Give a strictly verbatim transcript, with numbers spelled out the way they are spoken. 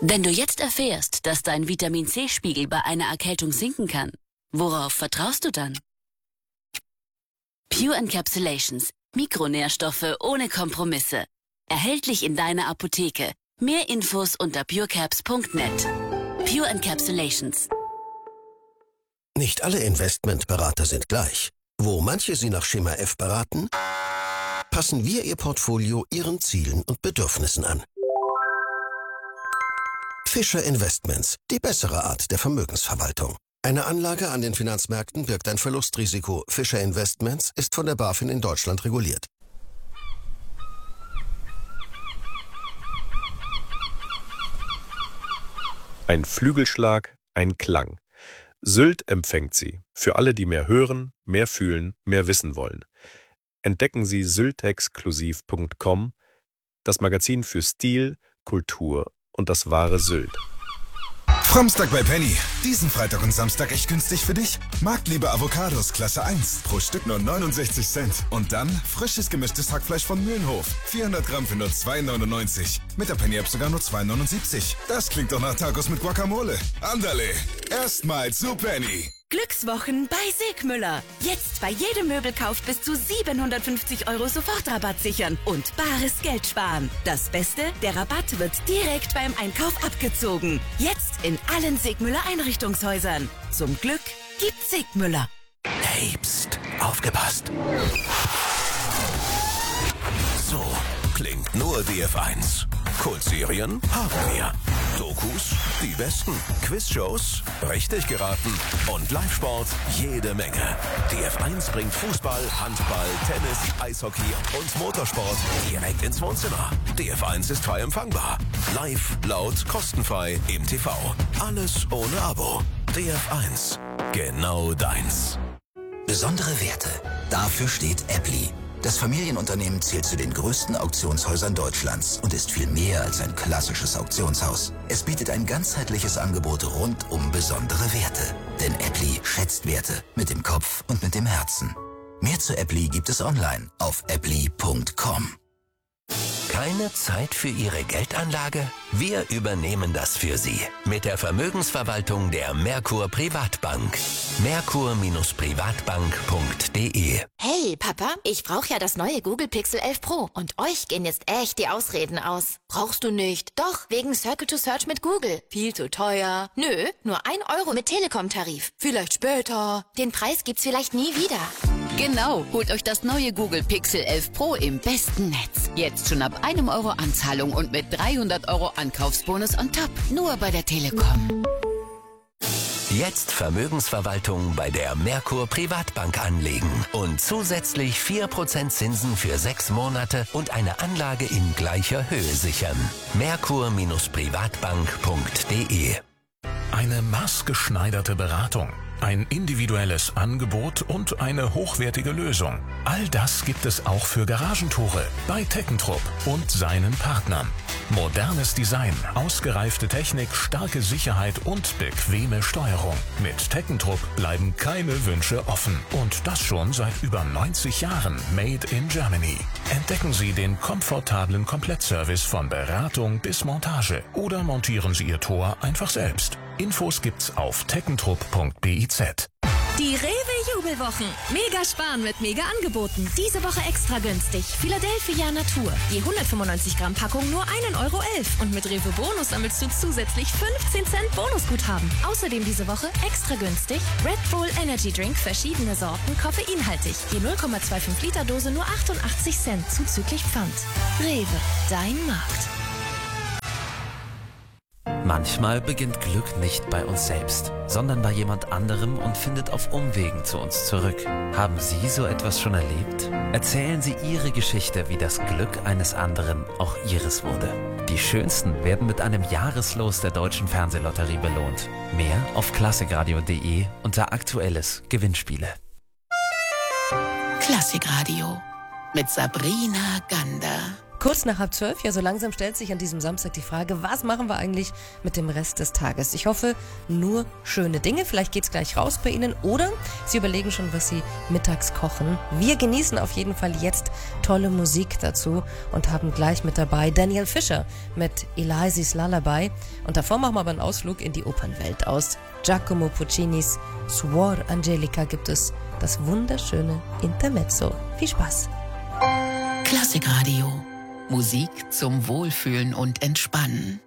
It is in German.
Wenn du jetzt erfährst, dass dein Vitamin-C-Spiegel bei einer Erkältung sinken kann, worauf vertraust du dann? Pure Encapsulations. Mikronährstoffe ohne Kompromisse. Erhältlich in deiner Apotheke. Mehr Infos unter purecaps punkt net. Pure Encapsulations. Nicht alle Investmentberater sind gleich. Wo manche Sie nach Schema F beraten, passen wir Ihr Portfolio Ihren Zielen und Bedürfnissen an. Fischer Investments, die bessere Art der Vermögensverwaltung. Eine Anlage an den Finanzmärkten birgt ein Verlustrisiko. Fischer Investments ist von der BaFin in Deutschland reguliert. Ein Flügelschlag, ein Klang. Sylt empfängt Sie. Für alle, die mehr hören, mehr fühlen, mehr wissen wollen. Entdecken Sie syltexklusiv punkt com, das Magazin für Stil, Kultur und das wahre Sylt. Framstag bei Penny. Diesen Freitag und Samstag echt günstig für dich. Marktliebe Avocados Klasse eins. Pro Stück nur neunundsechzig Cent. Und dann frisches gemischtes Hackfleisch von Mühlenhof. vierhundert Gramm für nur zwei neunundneunzig. Mit der Penny-App sogar nur zwei neunundsiebzig. Das klingt doch nach Tacos mit Guacamole. Andale. Erstmal zu Penny. Glückswochen bei Sigmüller. Jetzt bei jedem Möbelkauf bis zu siebenhundertfünfzig Euro Sofortrabatt sichern und bares Geld sparen. Das Beste, der Rabatt wird direkt beim Einkauf abgezogen. Jetzt in allen Sigmüller Einrichtungshäusern. Zum Glück gibt's Sigmüller. Hey, pst, aufgepasst. So klingt nur D F eins. Kultserien haben wir. Dokus, die besten. Quizshows, richtig geraten. Und Live-Sport, jede Menge. D F eins bringt Fußball, Handball, Tennis, Eishockey und Motorsport direkt ins Wohnzimmer. D F eins ist frei empfangbar. Live, laut, kostenfrei im T V. Alles ohne Abo. D F eins. Genau deins. Besondere Werte. Dafür steht Appli. Das Familienunternehmen zählt zu den größten Auktionshäusern Deutschlands und ist viel mehr als ein klassisches Auktionshaus. Es bietet ein ganzheitliches Angebot rund um besondere Werte. Denn Appli schätzt Werte mit dem Kopf und mit dem Herzen. Mehr zu Appli gibt es online auf appli punkt com. Keine Zeit für Ihre Geldanlage? Wir übernehmen das für Sie. Mit der Vermögensverwaltung der Merkur Privatbank. merkur Privatbank punkt de. Hey, Papa, ich brauche ja das neue Google Pixel elf Pro. Und euch gehen jetzt echt die Ausreden aus. Brauchst du nicht? Doch, wegen Circle to Search mit Google. Viel zu teuer. Nö, nur ein Euro mit Telekom-Tarif. Vielleicht später. Den Preis gibt's vielleicht nie wieder. Genau, holt euch das neue Google Pixel elf Pro im besten Netz. Jetzt schon ab einem Euro Anzahlung und mit dreihundert Euro Ankaufsbonus on top. Nur bei der Telekom. Jetzt Vermögensverwaltung bei der Merkur Privatbank anlegen und zusätzlich vier Prozent Zinsen für sechs Monate und eine Anlage in gleicher Höhe sichern. merkur Privatbank punkt de. Eine maßgeschneiderte Beratung, ein individuelles Angebot und eine hochwertige Lösung. All das gibt es auch für Garagentore bei Teckentrupp und seinen Partnern. Modernes Design, ausgereifte Technik, starke Sicherheit und bequeme Steuerung. Mit Teckentrupp bleiben keine Wünsche offen. Und das schon seit über neunzig Jahren. Made in Germany. Entdecken Sie den komfortablen Komplettservice von Beratung bis Montage. Oder montieren Sie Ihr Tor einfach selbst. Infos gibt's auf teckentrupp punkt biz. Die Rewe-Jubelwochen. Mega sparen mit mega Angeboten. Diese Woche extra günstig. Philadelphia Natur. Die hundertfünfundneunzig Gramm Packung nur ein Euro elf. Und mit Rewe Bonus sammelst du zusätzlich fünfzehn Cent Bonusguthaben. Außerdem diese Woche extra günstig Red Bull Energy Drink, verschiedene Sorten, koffeinhaltig. Die null Komma fünfundzwanzig Liter Dose nur achtundachtzig Cent zuzüglich Pfand. Rewe, dein Markt. Manchmal beginnt Glück nicht bei uns selbst, sondern bei jemand anderem und findet auf Umwegen zu uns zurück. Haben Sie so etwas schon erlebt? Erzählen Sie Ihre Geschichte, wie das Glück eines anderen auch Ihres wurde. Die Schönsten werden mit einem Jahreslos der Deutschen Fernsehlotterie belohnt. Mehr auf klassikradio punkt de unter Aktuelles Gewinnspiele. Klassikradio mit Sabrina Gander. Kurz nach halb zwölf, ja so langsam stellt sich an diesem Samstag die Frage, was machen wir eigentlich mit dem Rest des Tages? Ich hoffe, nur schöne Dinge. Vielleicht geht's gleich raus bei Ihnen oder Sie überlegen schon, was Sie mittags kochen. Wir genießen auf jeden Fall jetzt tolle Musik dazu und haben gleich mit dabei Daniel Fischer mit Elisis Lullaby. Und davor machen wir aber einen Ausflug in die Opernwelt. Aus Giacomo Puccinis Suor Angelica gibt es das wunderschöne Intermezzo. Viel Spaß! Klassikradio. Musik zum Wohlfühlen und Entspannen.